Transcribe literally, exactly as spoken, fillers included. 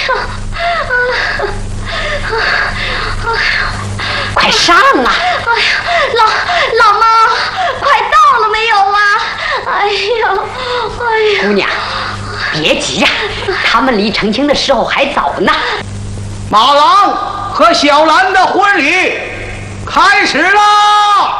快上啊！哎呀，老老猫，快到了没有啊？哎呀，哎呀！ 姑娘，别急呀、啊，他们离成亲的时候还早呢。 马郎和小兰的婚礼开始啦！